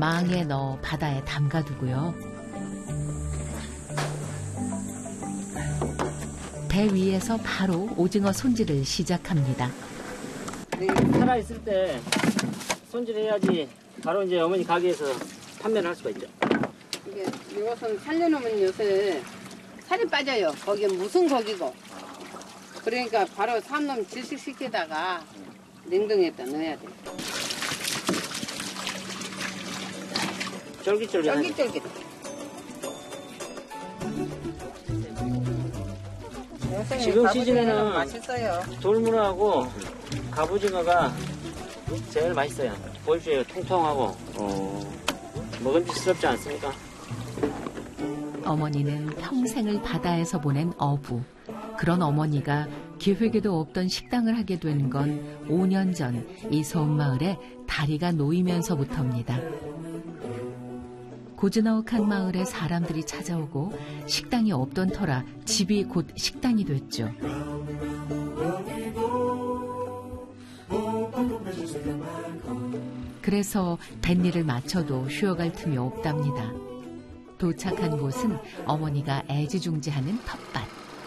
망에 넣어 바다에 담가두고요. 배 위에서 바로 오징어 손질을 시작합니다. 살아있을 때 손질해야지 바로 이제 어머니 가게에서 판매를 할 수가 있죠. 이게 이것은 살려놓으면 요새 살이 빠져요. 거기는 무슨 고기고. 그러니까 바로 삶놈 질식시키다가 냉동에다 넣어야 돼. 쫄깃쫄깃하죠. 쫄깃쫄깃. 지금 시즌에는 맛있어요. 돌문어하고 갑오징어가 제일 맛있어요. 보십시오. 통통하고 먹음직스럽지 않습니까? 어머니는 평생을 바다에서 보낸 어부. 그런 어머니가 계획에도 없던 식당을 하게 된 건 5년 전 이 소음마을에 다리가 놓이면서부터입니다. 고즈넉한 마을에 사람들이 찾아오고 식당이 없던 터라 집이 곧 식당이 됐죠. 그래서 뱃일을 마쳐도 쉬어갈 틈이 없답니다. 도착한 곳은 어머니가 애지중지하는 텃밭.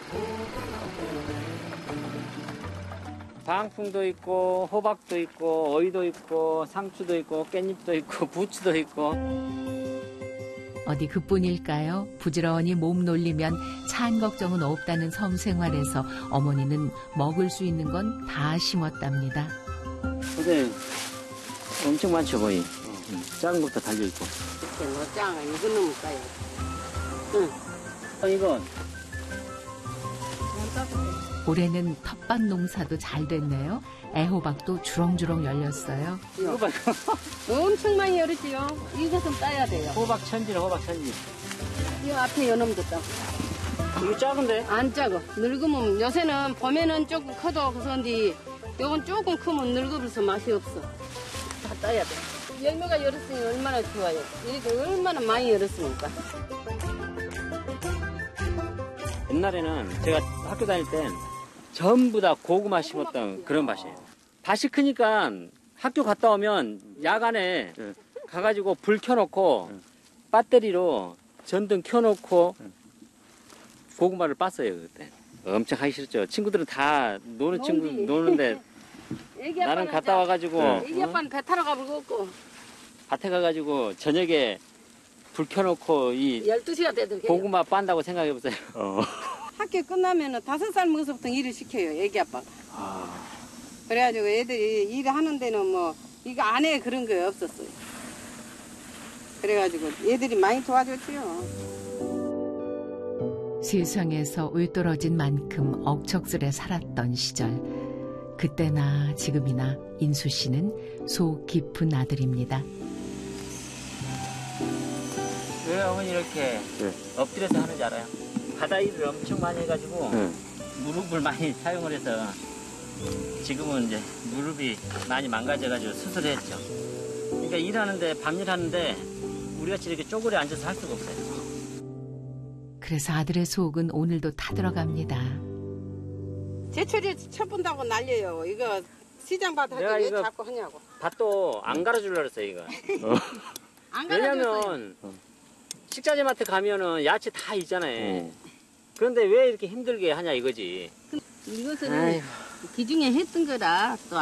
방풍도 있고 호박도 있고 어이도 있고 상추도 있고 깻잎도 있고 부추도 있고. 어디 그뿐일까요? 부지런히 몸 놀리면 찬 걱정은 없다는 섬 생활에서 어머니는 먹을 수 있는 건 다 심었답니다. 근데 엄청 많죠 거의. 작은 것도 달려있고. 이렇게 작아. 이거는 못 가요. 응. 이건 올해는 텃밭 농사도 잘 됐네요. 애호박도 주렁주렁 열렸어요. 호박. 엄청 많이 열었지요. 이것은 따야 돼요. 호박 천지네 호박 천지. 이 앞에 요놈도 따고. 이거 작은데? 안 작아. 늙으면 요새는 봄에는 조금 커도 그런데 요건 조금 크면 늙어버려서 맛이 없어. 다 따야 돼. 열매가 열었으니 얼마나 좋아요. 이렇게 얼마나 많이 열었으니까. 옛날에는 제가 학교 다닐 땐 전부 다 고구마 심었던 그런 밭이에요. 밭이 크니까 학교 갔다 오면 야간에 가가지고 불 켜놓고 배터리로 전등 켜놓고 고구마를 빻어요 그때. 엄청 하기 싫죠. 친구들은 다 노는 친구 노는데 나는 갔다 와가지고 애기 아빠는 배 타러 가버렸고 밭에 가가지고 저녁에 불 켜놓고 이 12시가 돼도 고구마 빤다고 생각해보세요. 학교 끝나면은 5살 먹어서부터 일을 시켜요, 애기 아빠가. 그래가지고 애들이 일을 하는 데는 뭐 이거 안 해 그런 거 없었어요. 그래가지고 애들이 많이 도와줬지요. 세상에서 외떨어진 만큼 억척스레 살았던 시절. 그때나 지금이나 인수 씨는 속 깊은 아들입니다. 왜 어머니 이렇게 엎드려서 하는지 알아요? 바다 일을 엄청 많이 해가지고 무릎을 많이 사용을 해서 지금은 이제 무릎이 많이 망가져가지고 수술했죠. 그러니까 일하는데 밤일 하는데 우리같이 이렇게 쪼그려 앉아서 할 수가 없어요. 그래서 아들의 속은 오늘도 타들어갑니다. 제철에 쳐본다고 날려요. 이거 시장 밭 할 때 왜 자꾸 하냐고. 밭도 안 갈아주려고 그랬어요 이거. 안 갈아줬어요. 왜냐면 식자재 마트 가면은 야채 다 있잖아요. 그런데 왜 이렇게 힘들게 하냐 이거지. 이것은 기중에 했던 거라 또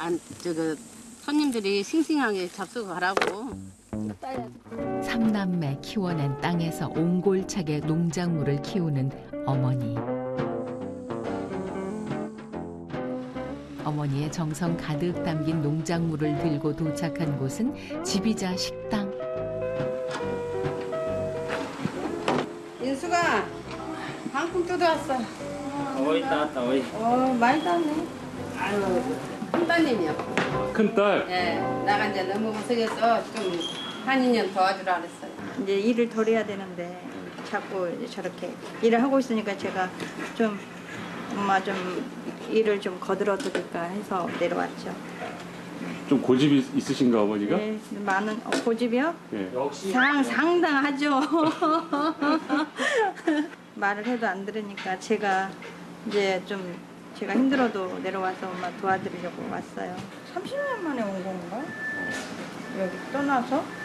손님들이 싱싱하게 잡수가라고. 삼남매 키워낸 땅에서 옹골차게 농작물을 키우는 어머니. 어머니의 정성 가득 담긴 농작물을 들고 도착한 곳은 집이자 식당. 인수가 방풍 뜯어왔어. 어이 따왔다 어이. 많이 땄네. 아유, 큰 따님이요. 큰 딸? 예, 나가 이제 너무 무서워서 좀 한 2년 도와주라 그랬어요. 이제 일을 덜 해야 되는데 자꾸 이제 저렇게 일을 하고 있으니까 제가 좀 엄마 좀 일을 좀 거들어 드릴까 해서 내려왔죠. 좀 고집이 있으신가 어머니가? 네, 많은 고집이요? 네. 상당하죠. 말을 해도 안 들으니까 제가 이제 좀 제가 힘들어도 내려와서 엄마 도와드리려고 왔어요. 30년 만에 온 건가? 여기 떠나서?